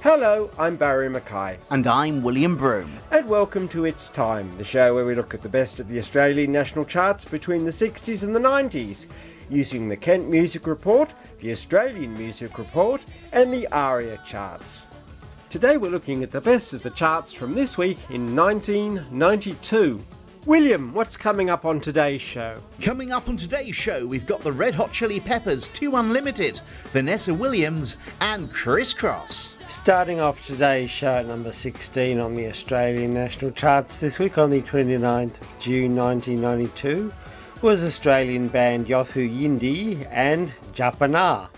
Hello, I'm Barry Mackay. And I'm William Broome. And welcome to It's Time, the show where we look at the best of the Australian national charts between the 60s and the 90s, using the Kent Music Report, the Australian Music Report, and the ARIA charts. Today we're looking at the best of the charts from this week in 1992. William, what's coming up on today's show? Coming up on today's show, we've got the Red Hot Chili Peppers, 2 Unlimited, Vanessa Williams, and Criss Cross. Starting off today's show at number 16 on the Australian national charts this week on the 29th of June 1992 was Australian band Yothu Yindi and Japana.